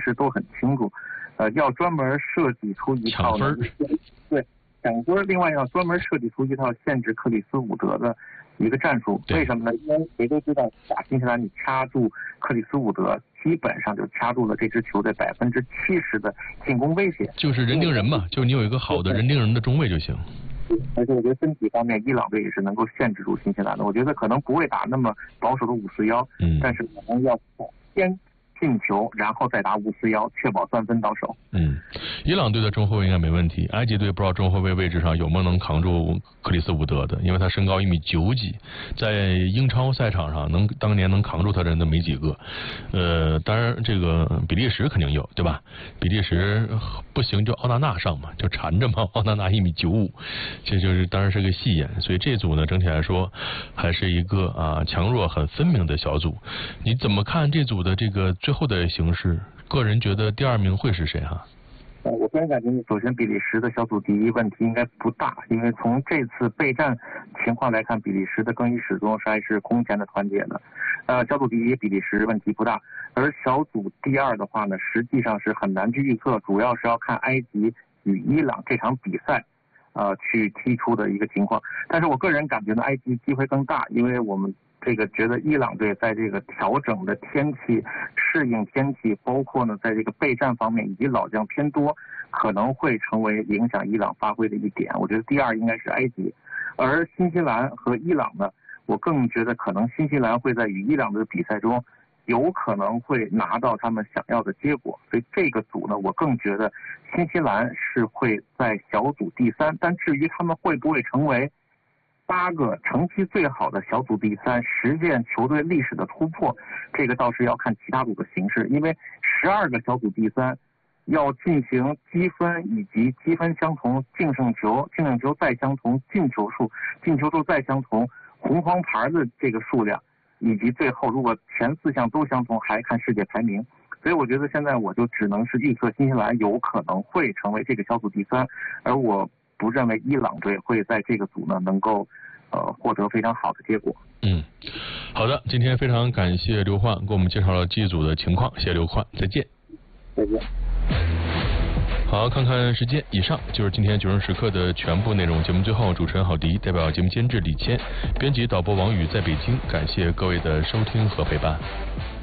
势都很清楚，要专门设计出一套抢分， 对，抢分，另外要专门设计出一套限制克里斯伍德的一个战术。为什么呢？因为谁都知道，打新西兰你掐住克里斯伍德，基本上就掐住了这支球队70%的进攻威胁。 就是人盯人嘛，就你有一个好的人盯人的中卫就行。 而且我觉得身体方面，伊朗队也是能够限制住新西兰的。我觉得可能不会打那么保守的5-4-1，但是可能要先进球，然后再打5-4-1，确保3分到手。 伊朗队的中后卫应该没问题。埃及队不知道中后卫位置上有没有能扛住克里斯伍德的，因为他身高1.9米几，在英超赛场上当年能扛住他的人都没几个。当然这个比利时肯定有，对吧？比利时不行就奥纳纳上嘛，就缠着嘛，奥纳纳1.95米，这就是当然是个戏眼。所以这组呢整体来说还是一个强弱很分明的小组。你怎么看这组的这个最后的形势？个人觉得第2名会是谁哈？ 我个人感觉，首先比利时的小组第一问题应该不大，因为从这次备战情况来看，比利时的更衣室中还是空前的团结的。小组第一比利时问题不大，而小组第2的话呢，实际上是很难去预测，主要是要看埃及与伊朗这场比赛去踢出的一个情况。但是我个人感觉呢，埃及机会更大，因为我们这个觉得伊朗队在这个调整的天气、适应天气，包括呢在这个备战方面以及老将偏多，可能会成为影响伊朗发挥的一点。我觉得第2应该是埃及，而新西兰和伊朗呢，我更觉得可能新西兰会在与伊朗的比赛中有可能会拿到他们想要的结果，所以这个组呢，我更觉得新西兰是会在小组第3，但至于他们会不会成为8个成绩最好的小组第3，实现球队历史的突破，这个倒是要看其他组的形势，因为12个小组第3要进行积分以及积分相同，净胜球再相同，进球数再相同，红黄牌的这个数量，以及最后如果前4项都相同，还看世界排名。所以我觉得现在我就只能是预测新西兰有可能会成为这个小组第3，而我不认为伊朗队会在这个组呢能够获得非常好的结果。 好的，今天非常感谢刘焕给我们介绍了这组的情况，谢谢刘焕，再见。 再见。 好，看看时间，以上就是今天9人时刻的全部内容。节目最后，主持人郝迪代表节目监制李谦，编辑导播王宇在北京，感谢各位的收听和陪伴。